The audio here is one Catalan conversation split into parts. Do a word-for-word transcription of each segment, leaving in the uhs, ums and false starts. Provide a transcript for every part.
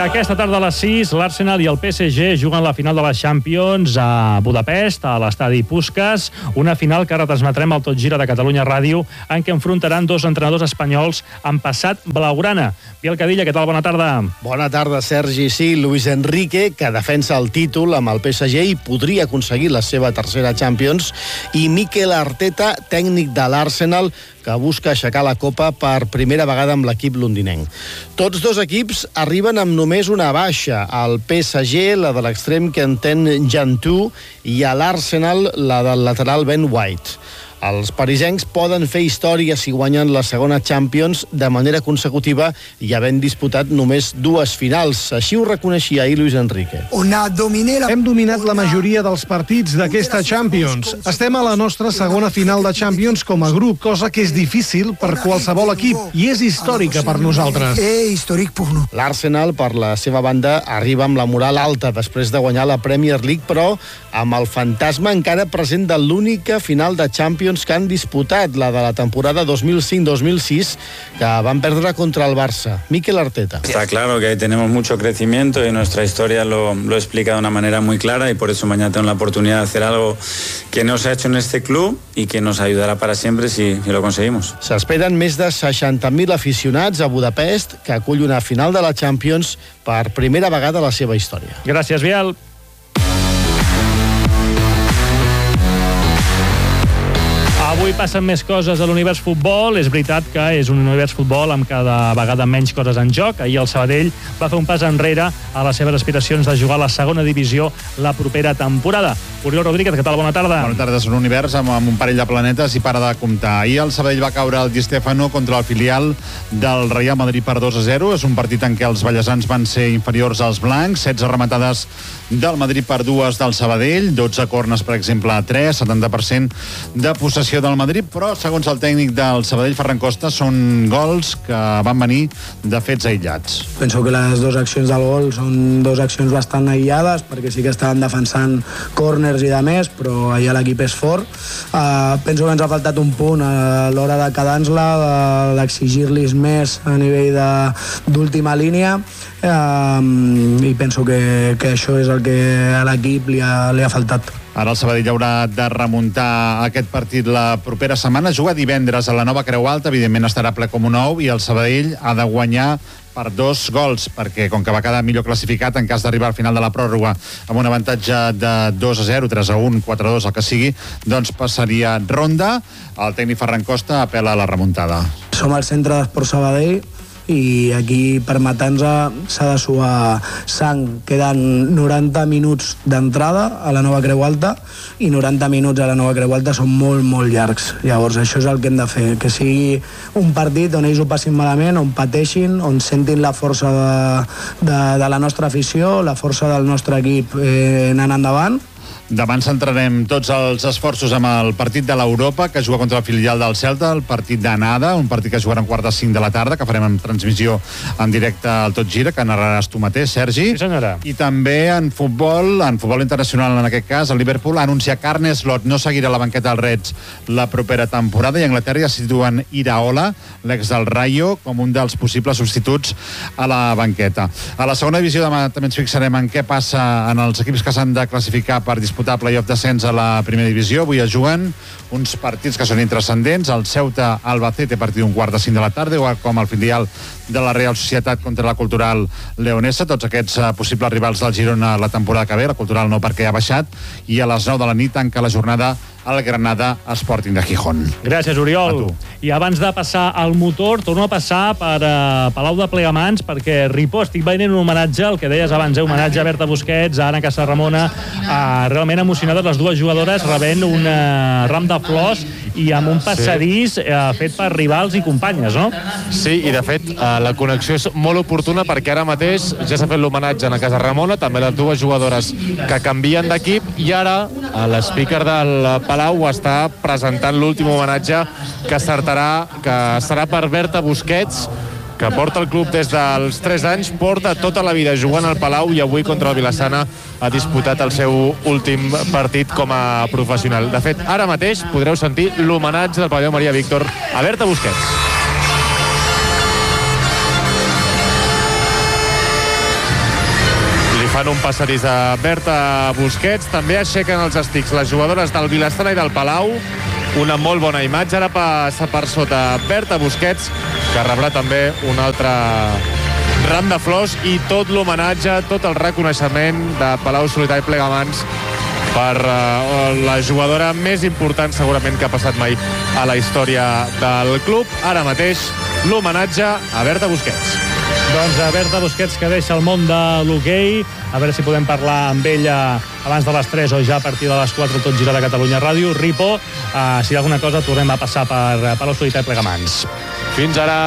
aquesta tarda a les sis, l'Arsenal i el P S G juguen la final de la Champions a Budapest, a l'estadi Puskás, una final que retransmetrem al Tot Gira de Catalunya Ràdio, en què enfrontaran dos entrenadors espanyols amb passat blaugrana. Biel Cadilla, què tal? Bona tarda. Bona tarda, Sergi. Sí, Luis Enrique, que defensa el títol amb el P S G i podria aconseguir la seva tercera Champions, i Mikel Arteta, tècnic de l'Arsenal, que busca aixecar la Copa per primera vegada amb l'equip londinenc. Tots dos equips arriben amb només una baixa. Al P S G, la de l'extrem Quentin Jantou, i a l'Arsenal, la del lateral Ben White. Els parisencs poden fer història si guanyen la segona Champions de manera consecutiva i havent disputat només dues finals. Així ho reconeixia ahir Luis Enrique. Hem dominat la majoria dels partits d'aquesta Champions. Estem a la nostra segona final de Champions com a grup, cosa que és difícil per qualsevol equip i és històrica per nosaltres. L'Arsenal, per la seva banda, arriba amb la moral alta després de guanyar la Premier League, però amb el fantasma encara present de l'única final de Champions que han disputat, la de la temporada dos mil cinc dos mil sis, que van perdre contra el Barça. Mikel Arteta. Está claro que tenemos mucho crecimiento y nuestra historia lo, lo explica de una manera muy clara, y por eso mañana tengo la oportunidad de hacer algo que no se ha hecho en este club y que nos ayudará para siempre si, si lo conseguimos. S'esperen més de seixanta mil aficionats a Budapest, que acull una final de la Champions per primera vegada a la seva història. Gràcies, Biel. Avui passen més coses a l'univers futbol. És veritat que és un univers futbol amb cada vegada menys coses en joc. Ahir el Sabadell va fer un pas enrere a les seves aspiracions de jugar a la segona divisió la propera temporada. Oriol Rodríguez, què tal? Bona tarda. Bona tarda. És un univers amb, amb un parell de planetes i para de comptar. Ahir el Sabadell va caure al Di Stéfano contra el filial del Real Madrid per dos a zero. És un partit en què els ballesans van ser inferiors als blancs. setze rematades del Madrid per dues del Sabadell. dotze corners, per exemple, a tres. setanta per cent de possessió del Madrid, però segons el tècnic del Sabadell, Ferran Costa, són gols que van venir de fets aïllats. Penso que les dues accions del gol són dues accions bastant aïllades, perquè sí que estaven defensant córners i de més, però allà l'equip és fort. Uh, penso que ens ha faltat un punt a l'hora de quedar-nos-la, d'exigir-los més a nivell d'última línia, uh, i penso que, que això és el que a l'equip li ha, li ha faltat. Ara el Sabadell haurà de remuntar aquest partit la propera setmana. Juga divendres a la Nova Creu Alta, evidentment estarà ple com un ou, i el Sabadell ha de guanyar per dos gols, perquè com que va quedar millor classificat en cas d'arribar al final de la pròrroga amb un avantatge de dos a zero, tres a un, quatre a dos, el que sigui, doncs passaria ronda. El tècnic Ferran Costa apel·la a la remuntada. Som al centre d'Esport Sabadell i aquí per matar-nos s'ha de suar sang. Queden noranta minuts d'entrada a la Nova Creu Alta i noranta minuts a la Nova Creu Alta són molt, molt llargs. Llavors això és el que hem de fer, que sigui un partit on ells ho passin malament, on pateixin, on sentin la força de, de, de la nostra afició, la força del nostre equip eh, anant endavant. Davant centrarem tots els esforços amb el partit de l'Europa, que juga contra el filial del Celta, el partit d'anada, un partit que jugarà un quart de cinc de la tarda, que farem en transmissió en directe al Tot Gira, que narraràs tu mateix, Sergi. Sí, senyora. I també en futbol, en futbol internacional en aquest cas, el Liverpool anuncia que Arne Slot no seguirà la banqueta dels Reds la propera temporada, i a Anglaterra ja situen Iraola, l'ex del Rayo, com un dels possibles substituts a la banqueta. A la segona divisió demà també ens fixarem en què passa en els equips que s'han de classificar per disputar play-off descens a la primera divisió. Avui es juguen uns partits que són intrascendents. El Ceuta Albacete, partit d'un quart de cinc de la tarda, igual com el filial de la Real Societat contra la Cultural Leonesa. Tots aquests uh, possibles rivals del Girona la temporada que ve. La Cultural no, perquè ha baixat. I a les nou de la nit tanca la jornada al Granada Sporting de Gijón. Gràcies, Oriol. I abans de passar al motor, torno a passar per uh, Palau de Plegamans, perquè Ripoll estic veient un homenatge, el que deies abans, eh? Homenatge a Berta Busquets, a Anna Casaramona, uh, realment emocionades les dues jugadores rebent un uh, ram de flors i amb un passadís uh, fet per rivals i companyes, no? Sí, i de fet uh, la connexió és molt oportuna, perquè ara mateix ja s'ha fet l'homenatge a Anna Casaramona, també les dues jugadores que canvien d'equip, i ara uh, l'speaker del Palau està presentant l'últim homenatge que startarà, que serà per Berta Busquets, que porta el club des dels tres anys, porta tota la vida jugant al Palau i avui contra el Vilassana ha disputat el seu últim partit com a professional. De fet, ara mateix podreu sentir l'homenatge del pavelló Maria Víctor a Berta Busquets. fan un passadís a Berta Busquets. També aixequen els estics les jugadores del Vilassar i del Palau. Una molt bona imatge. Ara passa per sota Berta Busquets, que rebrà també un altre ram de flors i tot l'homenatge, tot el reconeixement de Palau Solità i Plegamans per uh, la jugadora més important segurament que ha passat mai a la història del club. Ara mateix l'homenatge a Berta Busquets. Doncs a Berta Busquets, que deixa el món de l'hoquei. A veure si podem parlar amb ella abans de les tres o ja a partir de les quatre, tot gira de Catalunya Ràdio. Ripo, uh, si hi ha alguna cosa tornem a passar per Palau Solità i Plegamans. Fins ara.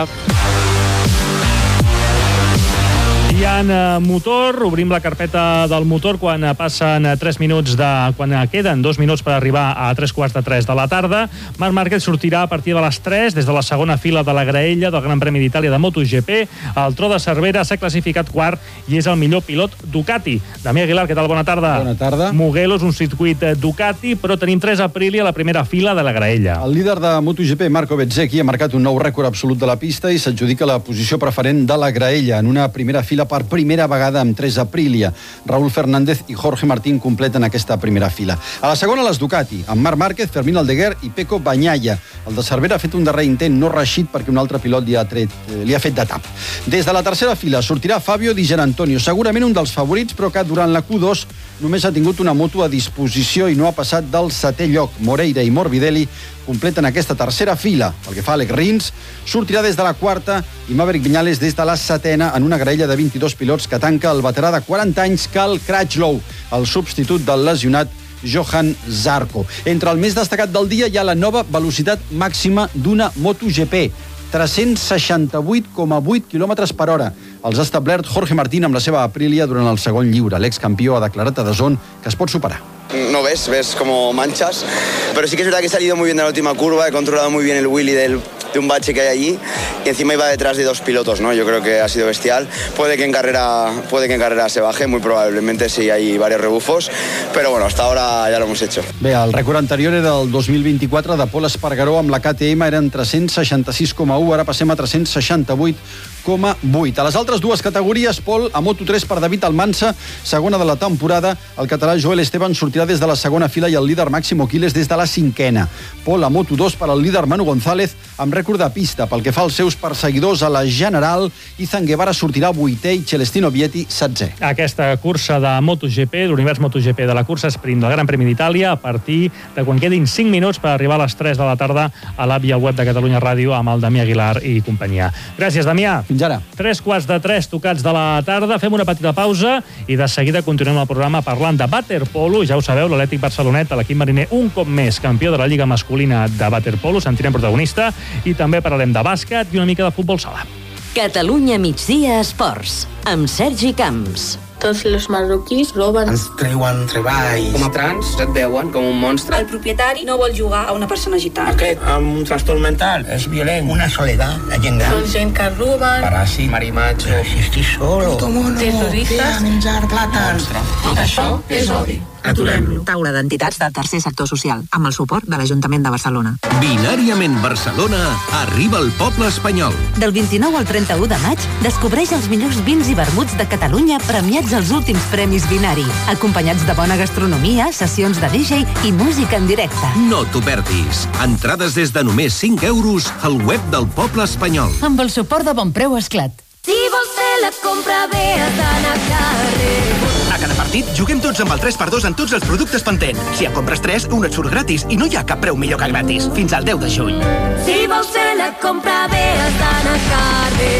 Hi ha uh, motor, obrim la carpeta del motor quan uh, passen uh, tres minuts de... quan uh, queden dos minuts per arribar a tres quarts de tres de la tarda. Marc Márquez sortirà a partir de les tres des de la segona fila de la graella del Gran Premi d'Itàlia de MotoGP. El Tro de Cervera s'ha classificat quart i és el millor pilot Ducati. Damià Aguilar, què tal? Bona tarda. Bona tarda. Mugello és un circuit Ducati, però tenim tres Aprilia a la primera fila de la graella. El líder de MotoGP, Marco Bezzecchi, ha marcat un nou rècord absolut de la pista i s'adjudica la posició preferent de la graella en una primera fila per primera vegada amb tres Aprilia. Raúl Fernández i Jorge Martín completen aquesta primera fila. A la segona, les Ducati, amb Marc Márquez, Fermín Aldeguer i Pecco Bagnaia. El de Cervera ha fet un darrer intent no reeixit perquè un altre pilot li ha, tret, li ha fet de tap. Des de la tercera fila sortirà Fabio Di Gianantonio, segurament un dels favorits, però que durant la Q dos només ha tingut una moto a disposició i no ha passat del setè lloc. Moreira i Morbidelli completen aquesta tercera fila. Pel que fa a Alex Rins, sortirà des de la quarta i Maverick Viñales des de la setena en una graella de vint-i-dos pilots que tanca el veterà de quaranta anys Cal Crutchlow, el substitut del lesionat Johan Zarco. Entre el més destacat del dia hi ha la nova velocitat màxima d'una MotoGP, tres-cents seixanta-vuit coma vuit quilòmetres per hora. Els ha establert Jorge Martín amb la seva Aprilia durant el segon lliure. L'excampió ha declarat a D A Z N que es pot superar. No ves, ves como manchas, pero sí que es verdad que he salido muy bien de la última curva, he controlado muy bien el wheelie del, de un bache que hay allí y encima iba detrás de dos pilotos, ¿no? Yo creo que ha sido bestial. Puede que en carrera, puede que en carrera se baje, muy probablemente si hay varios rebufos, pero bueno, hasta ahora ya lo hemos hecho. Bé, el rècord anterior era el dos mil vint-i-quatre de Pol Espargaró amb la K T M, eren tres-cents seixanta-sis coma u, ara passem a tres-cents seixanta-vuit coma vuit. A les altres dues categories, Pol, a Moto tres per David Almansa, segona de la temporada. El català Joel Esteban sortirà des de la segona fila i el líder Máximo Quiles des de la cinquena. Pol a Moto dos per al líder Manu González amb rècord de pista. Pel que fa als seus perseguidors a la general, Izan Guevara sortirà vuitè i Celestino Vietti setzè. Aquesta cursa de MotoGP, l'univers MotoGP de la cursa sprint del Gran Premi d'Itàlia, a partir de quan quedin cinc minuts per arribar a les tres de la tarda a l'app i al web de Catalunya Ràdio amb el Damià Aguilar i companyia. Gràcies, Damià. Fins ara. Tres quarts de tres tocats de la tarda. Fem una petita pausa i de seguida continuem el programa parlant de waterpolo. Ja ho sabeu, l'Atlètic Barcelonet, l'equip mariner, un cop més campió de la Lliga masculina de waterpolo. Sentirem protagonista i també parlarem de bàsquet i una mica de futbol sala. Catalunya migdia esports, amb Sergi Camps. Tots els marroquís roben. Ens treuen treballs. Com a trans et veuen com un monstre. El propietari no vol jugar a una persona gitana. Aquest amb un trastorn mental és violent. Una soledat, la gent gran. Són gent que roben. Paràsit, marimatge. Però si estic solo. Terroristes. Menjar plàtans. Tot això és odi. Aturem-lo. Taula d'entitats del tercer sector social, amb el suport de l'Ajuntament de Barcelona. Binàriament Barcelona arriba al poble espanyol. Del vint-i-nou al trenta-u de maig, descobreix els millors vins i vermuts de Catalunya premiats als últims Premis Binari, acompanyats de bona gastronomia, sessions de D J i música en directe. No t'ho perdis. Entrades des de només cinc euros al web del poble espanyol. Amb el suport de Bonpreu Esclat. Si vols fer la compra bé, has d'anar a carrer. A cada partit juguem tots amb el tres per dos en tots els productes Pantene. Si en compres tres, un et surt gratis i no hi ha cap preu millor que gratis. Fins al deu de juny. Si vols fer la compra bé, has d'anar a carrer.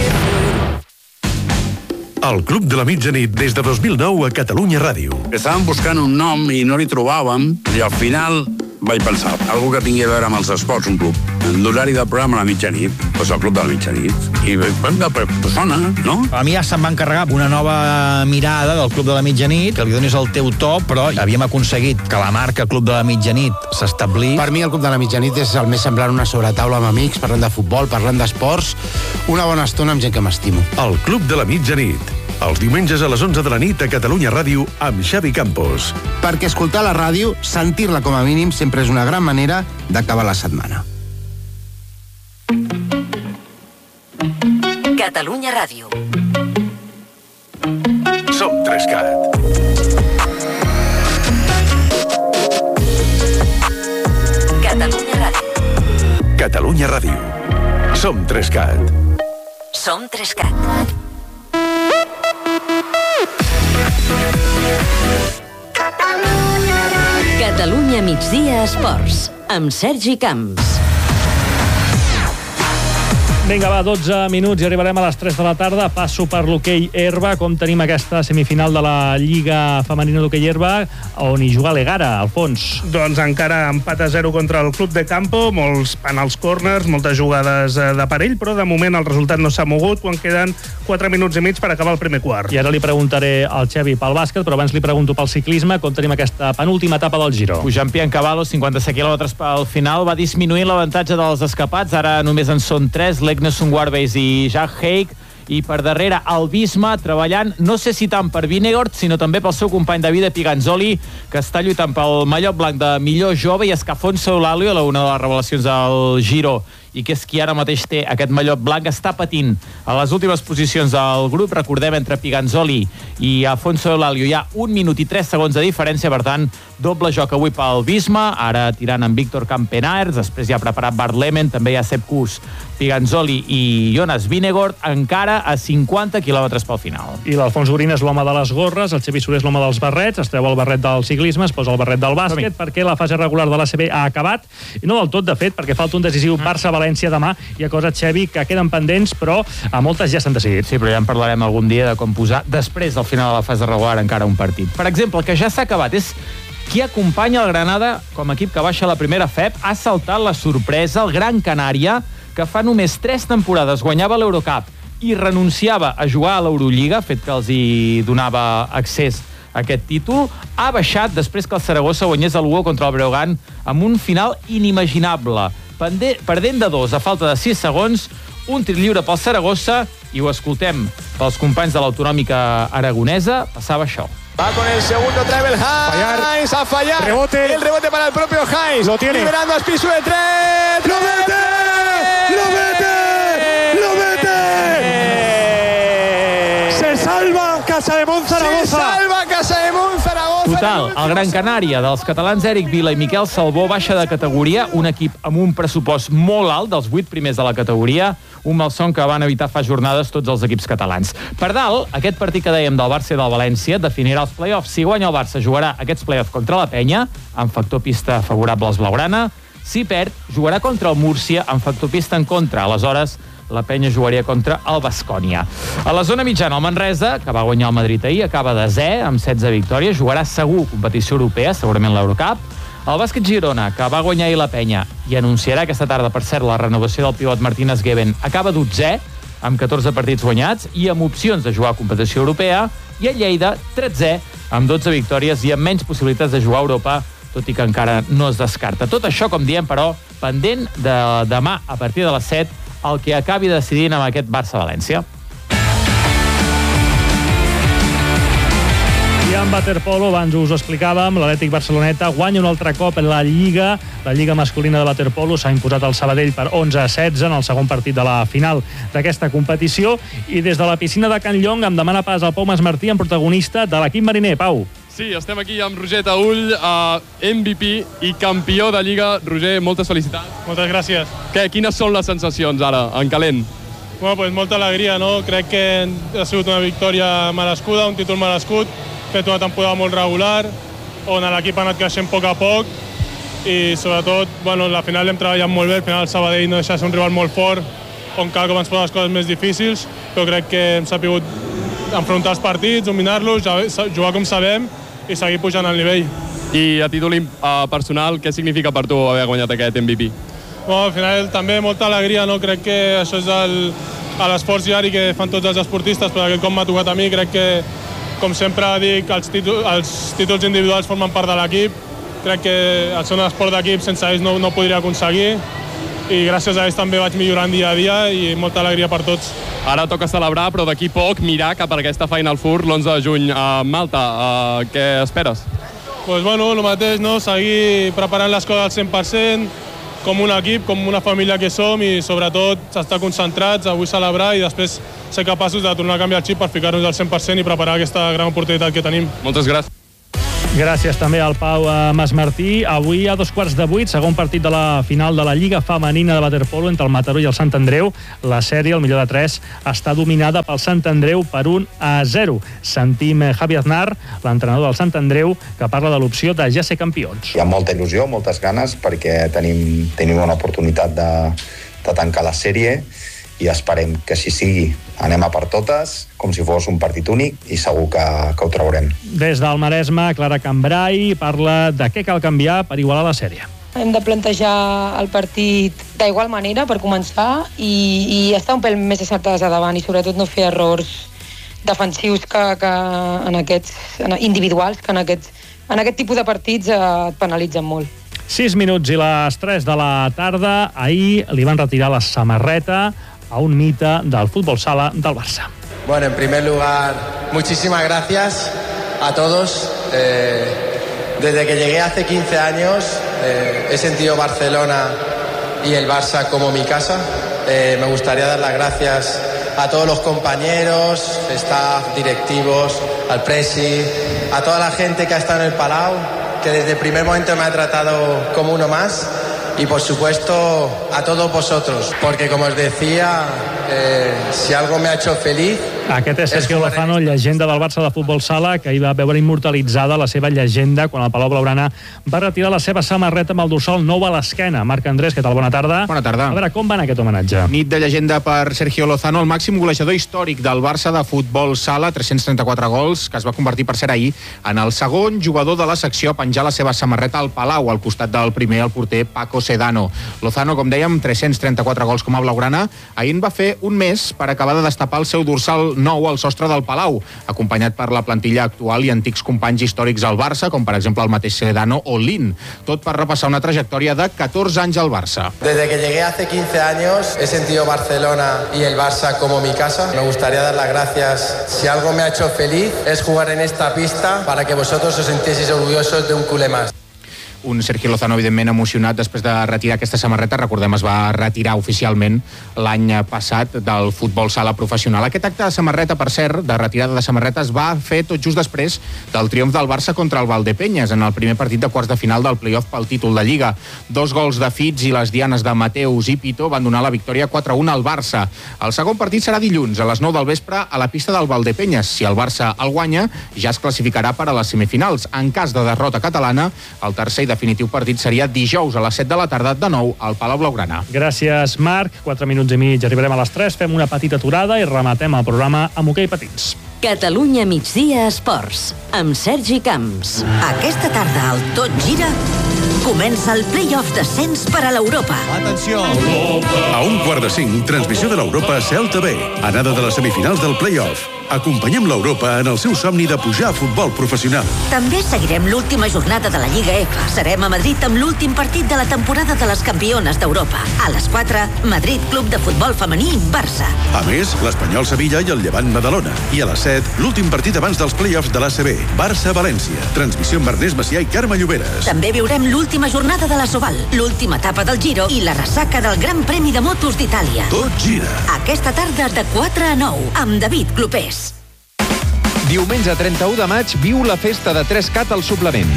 El Club de la Mitjanit des de dos mil nou a Catalunya Ràdio. Estàvem buscant un nom i no li trobàvem i al final vaig pensar, algú que tingui a veure amb els esports, un club. L'horari del programa a la mitjanit, doncs el Club de la Mitjanit. I vam de persona, no? A mi ja se'm va encarregar una nova mirada del Club de la Mitjanit, que li donis el teu to, però havíem aconseguit que la marca Club de la Mitjanit s'establís. Per mi el Club de la Mitjanit és el més semblant a una sobretaula amb amics, parlant de futbol, parlant d'esports, una bona estona amb gent que m'estimo. El Club de la Mitjanit. Els diumenges a les onze de la nit a Catalunya Ràdio amb Xavi Campos. Perquè escoltar la ràdio, sentir-la com a mínim, sempre és una gran manera d'acabar la setmana. Catalunya Ràdio. Som tres cat. Catalunya Ràdio. Som Trescat. Som Trescat. Catalunya migdia esports, amb Sergi Camps. Vinga, va, dotze minuts i arribarem a les tres de la tarda. Passo per l'hoquei herba. Com tenim aquesta semifinal de la Lliga Femenina d'Hoquei Herba, on hi juga l'Egara, Alfons? Doncs encara empat a zero contra el Club de Campo, molts penals corners, moltes jugades de parell, però de moment el resultat no s'ha mogut quan queden quatre minuts i mig per acabar el primer quart. I ara li preguntaré al Xevi pel bàsquet, però abans li pregunto pel ciclisme. Com tenim aquesta penúltima etapa del Giro? Pujant Piancavallo, cinquanta-set quilòmetres pel final, va disminuir l'avantatge dels escapats. Ara només en són tres, Legnesson Guarbeis i Jack Haig, i per darrere el Visma treballant, no sé si tant per Vingegaard, sinó també pel seu company Davide Piganzoli, que està lluitant pel mallot blanc de millor jove, i és que Afonso Eulalio, una de les revelacions del Giro, i que és qui ara mateix té aquest mallot blanc, està patint a les últimes posicions del grup. Recordem, entre Piganzoli i Afonso Eulalio hi ha un minut i tres segons de diferència, per tant, doble joc avui pel Visma, ara tirant amb Víctor Campenaerts, després ja ha preparat Bart Lehmann, també hi ha Sepp Kuss, Piganzoli i Jonas Vingegaard, encara a cinquanta quilòmetres pel final. I l'Alfons Urín és l'home de les gorres, el Xavi Soler és l'home dels barrets, es treu el barret del ciclisme, es posa el barret del bàsquet, perquè la fase regular de l'A C B ha acabat, i no del tot, de fet, perquè falta un decisiu Barça-València demà. Hi ha coses, Xavi, que queden pendents, però a moltes ja s'han decidit. Sí, però ja en parlarem algun dia de com posar després del final de la fase regular encara un partit. Per exemple, el que ja s'ha acabat és qui acompanya el Granada com a equip que baixa a la primera F E P. Ha saltat la sorpresa, el Gran Canària, que fa només tres temporades guanyava l'Eurocup i renunciava a jugar a l'Eurolliga, fet que els hi donava accés a aquest títol, ha baixat després que el Saragossa guanyés el Lugo contra el Breogán amb un final inimaginable. Perdent de dos a falta de sis segons, un tir lliure pel Saragossa, i ho escoltem pels companys de l'autonòmica aragonesa, passava això. Va con el segundo Travel Hines a fallar. Rebote. El rebote para el propio Hines. Lo tiene. Liberando a Spisu de tres. ¡Lo mete! ¡Lo mete! ¡Lo mete! Se salva Casademont Zaragoza. Se salva Casademont Zaragoza. Total, el Gran Canària dels catalans Eric Vila i Miquel Salvó baixa de categoria, un equip amb un pressupost molt alt, dels vuit primers de la categoria, un malson que van evitar fa jornades tots els equips catalans. Per dalt, aquest partit que dèiem del Barça i del València definirà els play-offs. Si guanya el Barça, jugarà aquests play-offs contra la Penya, amb factor pista favorable als blaugrana. Si perd, jugarà contra el Múrcia, amb factor pista en contra. Aleshores, la Penya jugaria contra el Baskonia. A la zona mitjana, el Manresa, que va guanyar el Madrid ahir, acaba desè, amb setze victòries, jugarà segur competició europea, segurament l'Eurocup. El bàsquet Girona, que va guanyar ahir la Penya i anunciarà aquesta tarda, per cert, la renovació del pivot Martínez Geben, acaba dotzè, amb catorze partits guanyats i amb opcions de jugar a competició europea, i el Lleida, tretzè, amb dotze victòries i amb menys possibilitats de jugar a Europa, tot i que encara no es descarta. Tot això, com diem, però, pendent de demà a partir de les set, el que acabi decidint amb aquest Barça-València. I en waterpolo, abans us ho explicàvem, l'Atlètic Barceloneta guanya un altre cop en la Lliga. La Lliga masculina de waterpolo s'ha imposat al Sabadell per onze a setze en el segon partit de la final d'aquesta competició. I des de la piscina de Can Llong em demana pas al Pau Masmartí, en protagonista de l'equip mariner. Pau. Sí, estem aquí amb Roger Taüll, uh, M V P i campió de Lliga. Roger, moltes felicitats. Moltes gràcies. Què, quines són les sensacions ara, en calent? Bueno, pues molta alegria, no? Crec que ha sigut una victòria merescuda, un títol merescut, fet una temporada molt regular, on l'equip ha anat creixent a poc a poc, i sobretot, bueno, la final hem treballat molt bé, al final el Sabadell no deixa de ser un rival molt fort, on cada cop ens posa les coses més difícils, però crec que hem sabut enfrontar els partits, dominar-los, jugar com sabem, i seguir pujant al nivell. I a títol uh, personal, què significa per tu haver guanyat aquest M V P? Bueno, al final també molta alegria, no? Crec que això és el, l'esforç diari que fan tots els esportistes, però aquest cop m'ha tocat a mi. Crec que, com sempre dic, els títols, els títols individuals formen part de l'equip. Crec que el ser un esport d'equip sense ells no, no podria aconseguir, i gràcies a ells també vaig millorant dia a dia, i molta alegria per tots. Ara toca celebrar, però d'aquí poc mirar cap a aquesta Final Four l'onze de juny a Malta. Uh, què esperes? Pues bueno, el mateix, no? Seguir preparant les coses al cent per cent, com un equip, com una família que som, i sobretot estar concentrats, avui celebrar i després ser capaços de tornar a canviar el xip per ficar-nos al cent per cent i preparar aquesta gran oportunitat que tenim. Moltes gràcies. Gràcies també al Pau Masmartí. Avui a dos quarts de vuit, segon partit de la final de la Lliga Femenina de Waterpolo entre el Mataró i el Sant Andreu. La sèrie, el millor de tres, està dominada pel Sant Andreu per un a zero. Sentim Javi Aznar, l'entrenador del Sant Andreu, que parla de l'opció de ja ser campions. Hi ha molta il·lusió, moltes ganes, perquè tenim, tenim una oportunitat de, de tancar la sèrie i esperem que si sigui anem a per totes, com si fos un partit únic, i segur que, que ho traurem. Des del Maresme, Clara Cambrai parla de què cal canviar per igualar la sèrie. Hem de plantejar el partit d'igual manera per començar i, i estar un pèl més acertades a davant i sobretot no fer errors defensius que, que en aquests, en, individuals que en aquests, en aquest tipus de partits eh, et penalitzen molt. sis minuts i les tres de la tarda. Ahir li van retirar la samarreta a un mite del futbol sala del Barça. Bueno, en primer lugar, muchísimas gracias a todos. Eh, desde que llegué hace quince años eh, he sentido Barcelona y el Barça como mi casa. Eh, me gustaría dar las gracias a todos los compañeros, staff, directivos, al presi, a toda la gente que ha estado en el Palau, que desde el primer momento me ha tratado como uno más. Y por supuesto a todos vosotros, porque como os decía, eh, si algo me ha hecho feliz... Aquest és Sergio Lozano, llegenda del Barça de futbol sala, que hi va veure immortalitzada la seva llegenda quan el Palau Blaugrana va retirar la seva samarreta amb el dorsal nou a l'esquena. Marc Andrés, què tal? Bona tarda. Bona tarda. A veure, com va anar aquest homenatge? Nit de llegenda per Sergio Lozano, el màxim golejador històric del Barça de futbol sala, tres-cents trenta-quatre gols, que es va convertir, per ser ahir, en el segon jugador de la secció a penjar la seva samarreta al Palau, al costat del primer, el porter Paco Sedano. Lozano, com dèiem, tres-cents trenta-quatre gols com a blaugrana. Ahir en va fer un mes per acabar de destapar el seu dorsal nou al sostre del Palau, acompanyat per la plantilla actual i antics companys històrics al Barça, com per exemple el mateix Sedano o Lin. Tot per repassar una trajectòria de catorze anys al Barça. Desde que llegué hace quince años he sentido Barcelona y el Barça como mi casa. Me gustaría dar las gracias. Si algo me ha hecho feliz es jugar en esta pista para que vosotros os sintieseis orgullosos de un culé más. Un Sergio Lozano, evidentment, emocionat després de retirar aquesta samarreta. Recordem, es va retirar oficialment l'any passat del futbol sala professional. Aquest acte de samarreta, per cert, de retirada de samarreta, es va fer tot just després del triomf del Barça contra el Valdepeñas en el primer partit de quarts de final del play-off pel títol de Lliga. Dos gols de Fitz i les dianes de Mateus i Pito van donar la victòria quatre a un al Barça. El segon partit serà dilluns, a les nou del vespre, a la pista del Valdepeñas. Si el Barça el guanya, ja es classificarà per a les semifinals. En cas de derrota catalana, el tercer i definitiu partit seria dijous a les set de la tarda, de nou al Palau Blaugrana. Gràcies, Marc. Quatre minuts i mig. Arribarem a les tres, fem una petita aturada i rematem el programa amb hoquei patins. Catalunya migdia esports, amb Sergi Camps. Aquesta tarda al Tot Gira comença el play-off d'ascens per a l'Europa. Atenció! A un quart de cinc, transmissió de l'Europa Celta B. Anada de les semifinals del play-off. Acompanyem l'Europa en el seu somni de pujar a futbol professional. També seguirem l'última jornada de la Lliga F. Serem a Madrid amb l'últim partit de la temporada de les campiones d'Europa. A les quatre, Madrid Club de Futbol Femení, Barça. A més, l'Espanyol Sevilla i el Llevant Badalona. I a les set, l'últim partit abans dels play-offs de l'A C B. Barça-València. Transmissió amb Ernest Macià i Carme Lloberes. També viurem l'última jornada de la Soval, l'última etapa del Giro i la ressaca del Gran Premi de Motos d'Itàlia. Tot gira. Aquesta tarda de quatre a nou, amb David Clopés. Diumenge trenta-u de maig viu la festa de tres cat al suplement.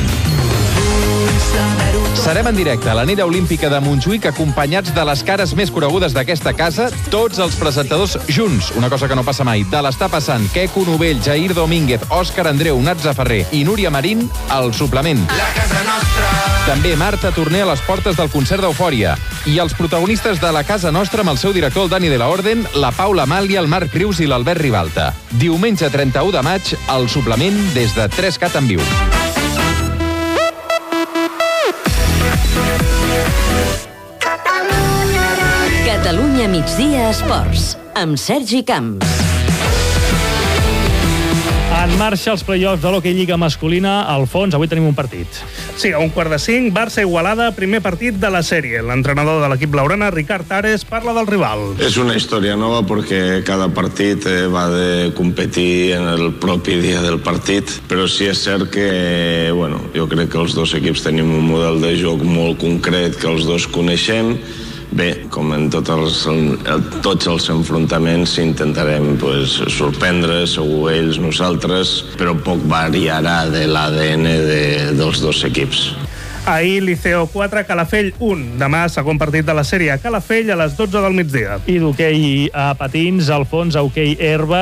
Serem en directe a l'anella olímpica de Montjuïc acompanyats de les cares més conegudes d'aquesta casa, tots els presentadors junts, una cosa que no passa mai. De l'Està passant, Queco Novell, Jair Domínguez, Òscar Andreu, Natza Ferrer i Núria Marín al suplement. La casa nostra. També Marta Torner a les portes del concert d'Eufòria. I els protagonistes de la casa nostra amb el seu director, el Dani de la Orden, la Paula Amàlia, el Marc Rius i l'Albert Ribalta. Diumenge trenta-u de maig, al suplement des de tres cat en viu. Catalunya migdia esports, amb Sergi Camps. En marxa els play-offs de l'Hockey Lliga masculina. Alfons, avui tenim un partit. Sí, a un quart de cinc, Barça-Igualada, primer partit de la sèrie. L'entrenador de l'equip blaugrana, Ricard Ares, parla del rival. Es una historia nueva porque cada partit va de competir en el propi dia del partit, però sí és cert que, bueno, jo crec que els dos equips tenim un model de joc molt concret que els dos coneixem, Bé, com en tots els, tots els enfrontaments intentarem pues, sorprendre, segur ells, nosaltres, però poc variarà de l'A D N de, dels dos equips. Ahir Liceo quatre, Calafell un. Demà, segon partit de la sèrie a Calafell a les dotze del migdia. I d'hoquei a patins, Alfons, a hoquei herba,